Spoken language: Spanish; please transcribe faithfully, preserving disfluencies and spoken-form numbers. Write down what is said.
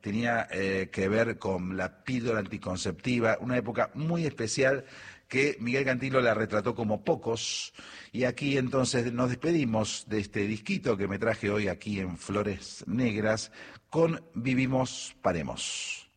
tenía eh, que ver con la píldora anticonceptiva, una época muy especial que Miguel Cantilo la retrató como pocos. Y aquí entonces nos despedimos de este disquito que me traje hoy aquí en Flores Negras con Vivimos, Paremos.